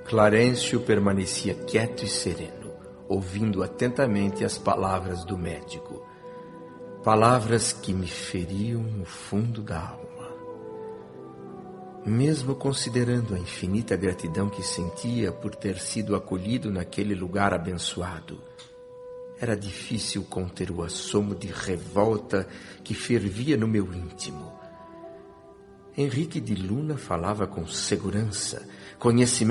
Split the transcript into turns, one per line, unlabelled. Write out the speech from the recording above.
Clarencio permanecia quieto e sereno, ouvindo atentamente as palavras do médico. Palavras que me feriam no fundo da alma. Mesmo considerando a infinita gratidão que sentia por ter sido acolhido naquele lugar abençoado, era difícil conter o assomo de revolta que fervia no meu íntimo. Henrique de Luna falava com segurança, conhecimento